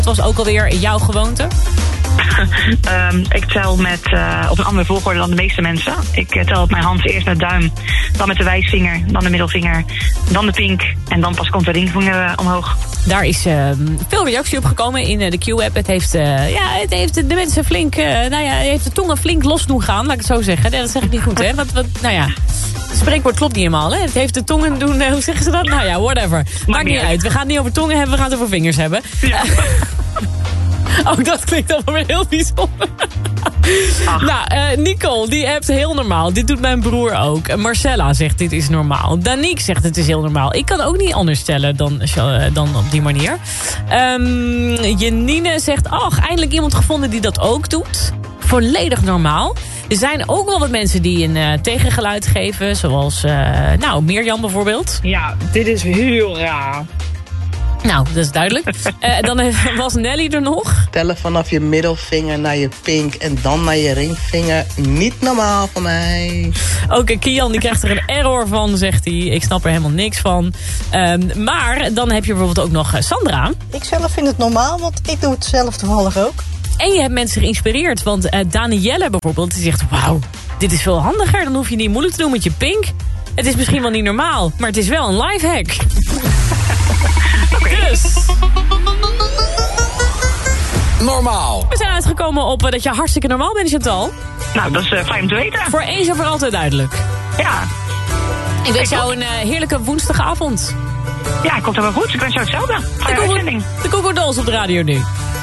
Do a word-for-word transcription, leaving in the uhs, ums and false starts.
Het was ook alweer jouw gewoonte? um, ik tel met, uh, op een andere volgorde dan de meeste mensen. Ik uh, tel op mijn hand eerst met de duim, dan met de wijsvinger, dan de middelvinger, dan de pink en dan pas komt de ringvinger uh, omhoog. Daar is uh, veel reactie op gekomen in uh, de Q-app. Het heeft, uh, ja, het heeft de mensen flink, uh, nou ja, het heeft de tongen flink los doen gaan, laat ik het zo zeggen. Nee, dat zeg ik niet goed, hè? Wat, wat, nou ja, het spreekwoord klopt niet helemaal, hè? Het heeft de tongen doen, uh, hoe zeggen ze dat? Nou ja, whatever. Maakt niet uit. We gaan het niet over tongen hebben, we gaan het over vingers hebben. Ja. Ook dat klinkt allemaal weer heel bijzonder. Nou, uh, Nicole, die appt heel normaal. Dit doet mijn broer ook. Marcella zegt dit is normaal. Danique zegt het is heel normaal. Ik kan ook niet anders stellen dan, uh, dan op die manier. Um, Janine zegt, ach, eindelijk iemand gevonden die dat ook doet. Volledig normaal. Er zijn ook wel wat mensen die een uh, tegengeluid geven. Zoals, uh, nou, Mirjam bijvoorbeeld. Ja, dit is heel raar. Nou, dat is duidelijk. Uh, dan was Nelly er nog. Tellen vanaf je middelvinger naar je pink en dan naar je ringvinger. Niet normaal voor mij. Oké, okay, Kian die krijgt er een error van, zegt hij. Ik snap er helemaal niks van. Um, maar dan heb je bijvoorbeeld ook nog Sandra. Ik zelf vind het normaal, want ik doe het zelf toevallig ook. En je hebt mensen geïnspireerd. Want uh, Danielle bijvoorbeeld, die zegt, wauw, dit is veel handiger. Dan hoef je niet moeilijk te doen met je pink. Het is misschien wel niet normaal, maar het is wel een lifehack. Dus. Normaal. We zijn uitgekomen op uh, dat je hartstikke normaal bent, Chantal. Nou, dat is uh, fijn om te weten. Voor eens en voor altijd duidelijk. Ja. Ik wens jou een uh, heerlijke woensdagavond. Ja, komt helemaal goed. Ik wens jou hetzelfde. De Google Dolls op de radio nu.